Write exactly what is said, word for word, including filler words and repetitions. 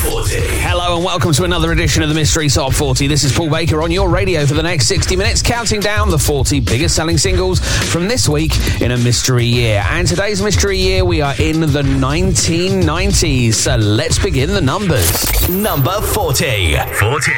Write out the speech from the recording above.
forty. Hello and welcome to another edition of the Mystery Top forty. This is Paul Baker on your radio for the next sixty minutes, counting down the forty biggest selling singles from this week in a mystery year. And today's mystery year, we are in the nineteen nineties. So let's begin the numbers. Number forty. forty.